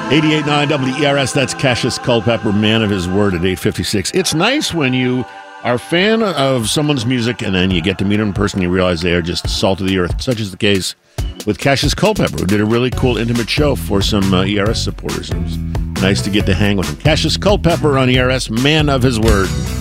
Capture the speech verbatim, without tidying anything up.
eighty-eight point nine W E R S, that's Cassius Culpepper, man of his word at eight fifty-six. It's nice when you are a fan of someone's music and then you get to meet them in person and you realize they are just salt of the earth. Such is the case with Cassius Culpepper, who did a really cool intimate show for some uh, E R S supporters. It was nice to get to hang with him. Cassius Culpepper on E R S, man of his word.